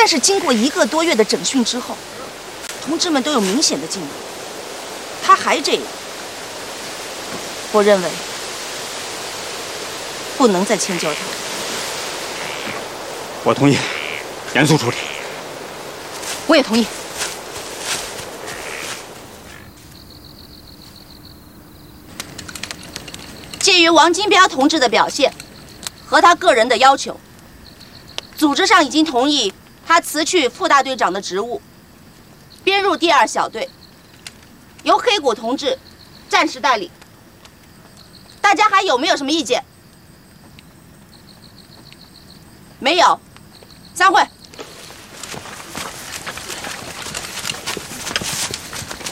是经过1个多月的整训之后，同志们都有明显的进步。他还这样，我认为不能再迁就他。 我同意，严肃处理。 我也同意。鉴于王金彪同志的表现和他个人的要求，组织上已经同意他辞去副大队长的职务，编入第2小队，由黑谷同志暂时代理。大家还有没有什么意见？没有，散会。